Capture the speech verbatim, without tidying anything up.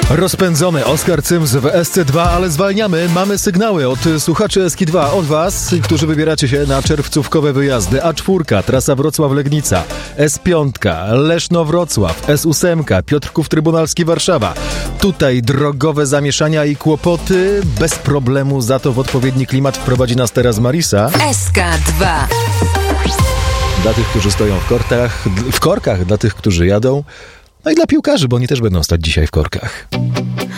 Rozpędzony Oskar Cyms w S C dwa, ale zwalniamy. Mamy sygnały od słuchaczy S K dwa, od was, którzy wybieracie się na czerwcówkowe wyjazdy. A cztery, trasa Wrocław-Legnica, S pięć, Leszno-Wrocław, S osiem, Piotrków Trybunalski, Warszawa. Tutaj drogowe zamieszania i kłopoty. Bez problemu, za to w odpowiedni klimat wprowadzi nas teraz Marisa. S K dwa. Dla tych, którzy stoją w korkach, w korkach, dla tych, którzy jadą. No i dla piłkarzy, bo oni też będą stać dzisiaj w korkach.